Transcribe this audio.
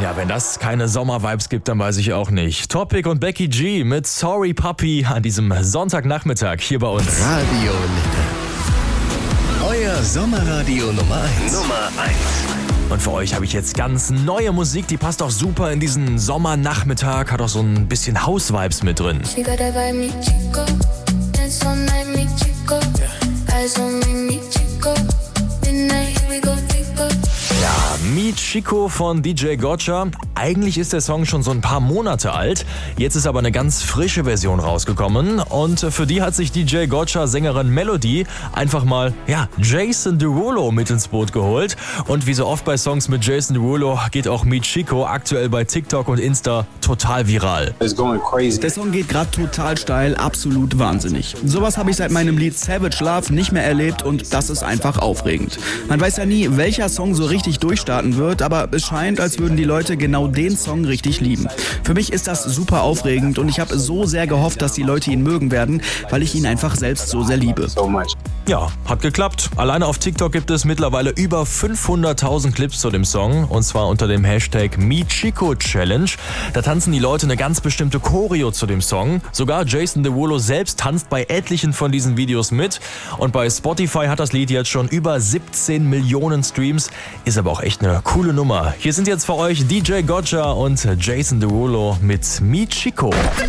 Ja, wenn das keine Sommer-Vibes gibt, dann weiß ich auch nicht. Topic und Becky G mit Sorry Puppy an diesem Sonntagnachmittag hier bei uns. Radio Lippe. Euer Sommerradio Nummer 1. Und für euch habe ich jetzt ganz neue Musik, die passt auch super in diesen Sommernachmittag, hat auch so ein bisschen House-Vibes mit drin. Chica te va mi chico, dance all night mi chico, eyes on me mi chico, midnight here we go chico. Ja, Mi Chico von DJ Gotcha. Eigentlich ist der Song schon so ein paar Monate alt. Jetzt ist aber eine ganz frische Version rausgekommen. Und für die hat sich DJ Gotcha Sängerin Melody einfach mal, Jason Derulo mit ins Boot geholt. Und wie so oft bei Songs mit Jason Derulo geht auch Mi Chico aktuell bei TikTok und Insta total viral. Der Song geht gerade total steil, absolut wahnsinnig. Sowas habe ich seit meinem Lied Savage Love nicht mehr erlebt und das ist einfach aufregend. Man weiß ja nie, welcher Song so richtig durchstarten wird, aber es scheint, als würden die Leute genau den Song richtig lieben. Für mich ist das super aufregend und ich habe so sehr gehofft, dass die Leute ihn mögen werden, weil ich ihn einfach selbst so sehr liebe. Ja, hat geklappt. Alleine auf TikTok gibt es mittlerweile über 500.000 Clips zu dem Song und zwar unter dem Hashtag MiChico-Challenge. Da tanzen die Leute eine ganz bestimmte Choreo zu dem Song. Sogar Jason Derulo selbst tanzt bei etlichen von diesen Videos mit und bei Spotify hat das Lied jetzt schon über 17 Millionen Streams. Ist aber auch echt eine coole Nummer. Hier sind jetzt für euch DJ Gotcha und Jason Derulo mit Mi Chico.